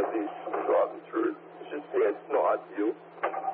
Nancy saw the truth. She said it's not you.